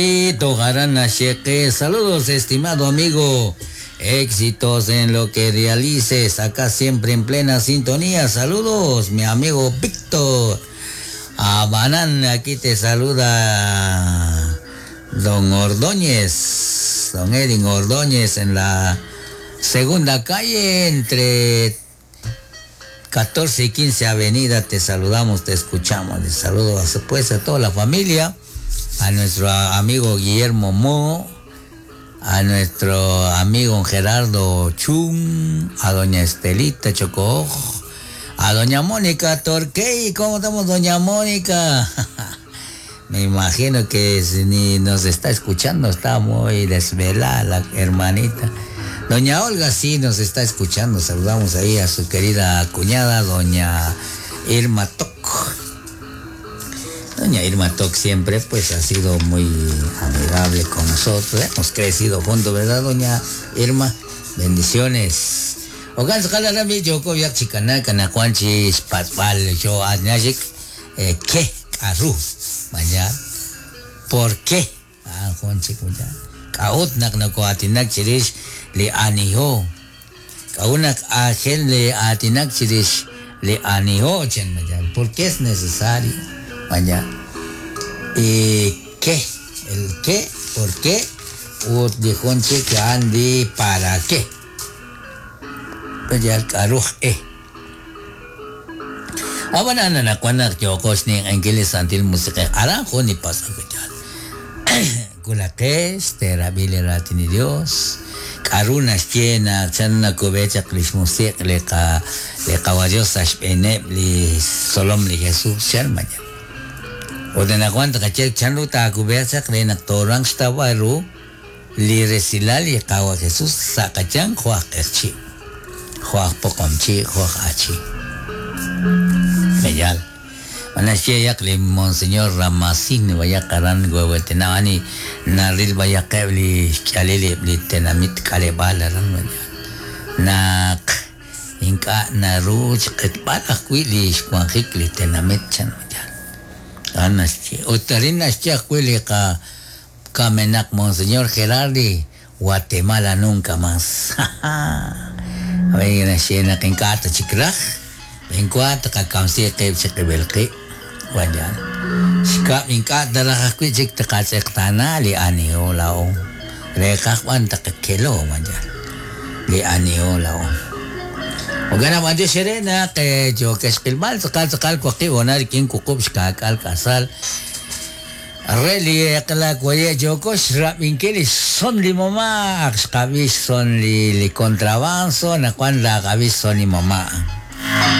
Togarana Sheque, saludos estimado amigo, éxitos en lo que realices, acá siempre en plena sintonía, saludos mi amigo Víctor, a Banán, aquí te saluda don Ordóñez, don Edwin Ordóñez en la segunda calle entre 14 y 15 avenida, te saludamos, te escuchamos, les saludo pues a toda la familia, a nuestro amigo Guillermo Mo, a nuestro amigo Gerardo Chun, a doña Estelita Chocó, a doña Mónica Torquay. ¿Cómo estamos, doña Mónica? Me imagino que ni nos está escuchando, está muy desvelada la hermanita. Doña Olga sí nos está escuchando, saludamos ahí a su querida cuñada, doña Irma Toc. Doña Irma Toc siempre pues ha sido muy amigable con nosotros, hemos crecido juntos, ¿verdad, doña Irma? Bendiciones. Ogan Sacalarami, Yoko Yak Chicana, Canacuanchi, Patpal, yo Añajic, ¿qué? Arru, mañana. ¿Por qué? Ah, Juan Chico ya. Kaut nak atinak chirish le aniho. Kaunak agel le atinak chirish le aniho, chen mañana. ¿Por qué es necesario? Mañana. ¿Y qué? ¿El qué? ¿Por qué? Ut dijonche que andi para qué. Mañana karuj Abanana na kwanak yokos ni Angeles Antil Musika Aranjo ni pasa kaya. Kulaques, terabile ratini Dios. Karunas llena, chana kubecha klismusik le kawajosas pene li solom li Jesús shermanya. O de na kwanta kachel chanlu ta kubecha kle na torang stawaru li resilal li kawa Jesús sakachang huak erchi. Huak pokomchi, huak achi. Meyal. Manasya yak li Monseñor Ramasin vaya karan huehuetenawani naril vaya kebli chalili li tenamit kalebala ran meyal. Nak inka naruch ketpala kuili shkuanjik li tenamit chan meyal. Anasya. Utarin nasya kuili kamenak Monseñor Gerardi Guatemala nunca más. Oye, nasya na kinkata chikraj. En cuanto a cambiar que se rebelque, wajan. Sikap ingkat dalam aku jik tekat sektana li anio lao. Rekah wan tak kelo wajan. Li anio lao. Ogana maju serena ke jo ke skilmal sekal ko ke onar king kukup skakal kasal. Reli akala kuya joko srap ingkili son li mama akskavis son li kontrabanso na kwan la kavis son li mama.